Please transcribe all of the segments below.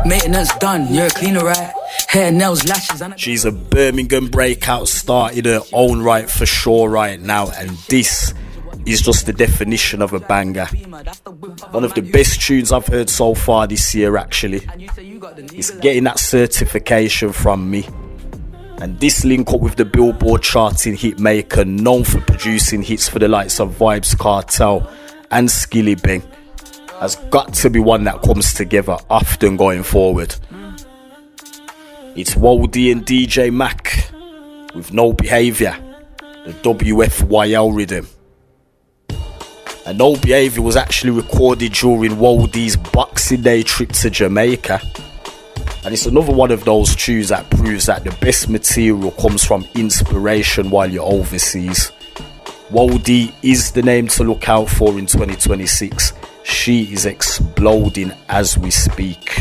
Maintenance done, you're a cleaner, right? Hair, nails, lashes and... She's a Birmingham breakout star in her own right for sure right now, and this is just the definition of a banger. One of the best tunes I've heard so far this year actually. It's getting that certification from me. And this link up with the Billboard charting hit maker known for producing hits for the likes of Vybz Kartel and Skillibeng has got to be one that comes together often going forward. It's Woldy and DJ Mac with No Behaviour, the WFYL rhythm. And No Behaviour was actually recorded during Woldy's Boxing Day trip to Jamaica. And it's another one of those tunes that proves that the best material comes from inspiration while you're overseas. Woldy is the name to look out for in 2026. She is exploding as we speak.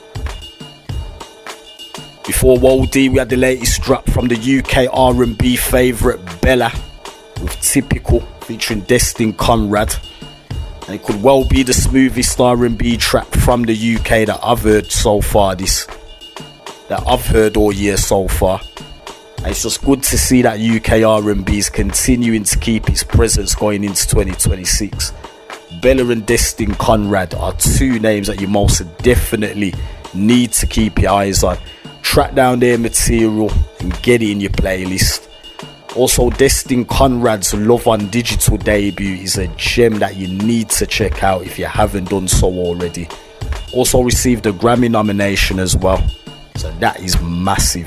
Before Woldy, we had the latest drop from the UK R&B favourite Bella with Typical featuring Destin Conrad. And it could well be the smoothest R&B track from the UK that I've heard so far that I've heard all year so far. And it's just good to see that UK R&B is continuing to keep its presence going into 2026. Bella and Destin Conrad are two names that you most definitely need to keep your eyes on. Track down their material and get it in your playlist. Also, Destin Conrad's Love on Digital debut is a gem that you need to check out if you haven't done so already. Also received a Grammy nomination as well, so that is massive.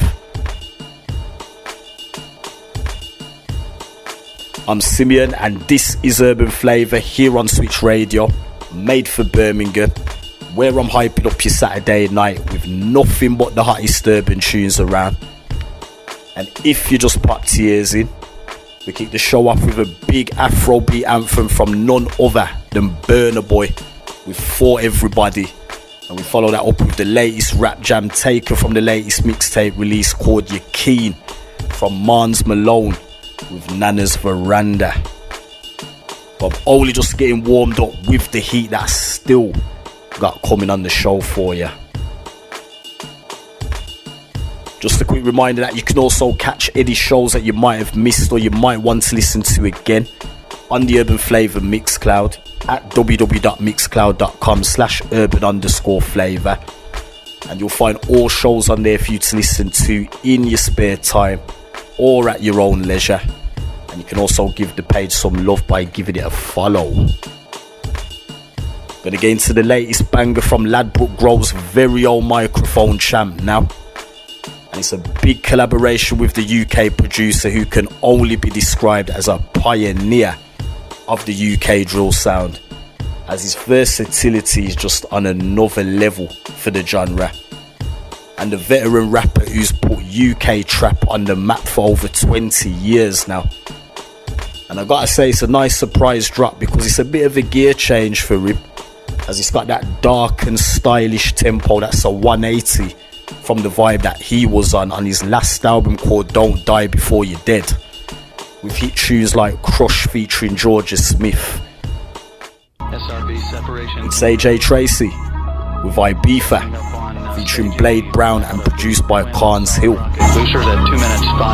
I'm Simeon and this is Urban Flavour here on Switch Radio, made for Birmingham, where I'm hyping up your Saturday night with nothing but the hottest urban tunes around. And if you just popped your ears in, we kick the show off with a big Afrobeat anthem from none other than Burna Boy with For Everybody. And we follow that up with the latest rap jam taken from the latest mixtape release called You're Keen from Mans Malone with Nana's Veranda. But I'm only just getting warmed up with the heat that I still got coming on the show for you. Just a quick reminder that you can also catch any shows that you might have missed or you might want to listen to again on the Urban Flavour Mixcloud at www.mixcloud.com/urban_flavour, and you'll find all shows on there for you to listen to in your spare time or at your own leisure. And you can also give the page some love by giving it a follow. Gonna get into the latest banger from Ladbroke Grove's very own microphone champ now. And it's a big collaboration with the UK producer who can only be described as a pioneer of the UK drill sound, as his versatility is just on another level for the genre. And the veteran rapper who's put UK trap on the map for over 20 years now. And I gotta say, it's a nice surprise drop because it's a bit of a gear change for him, as it's got that dark and stylish tempo that's a 180 from the vibe that he was on his last album called Don't Die Before You're Dead, with hit tunes like Crush featuring Georgia Smith. It's AJ Tracy with Ibiza featuring Blade Brown and produced by Carnes Hill. Boosters at 2 minutes 5.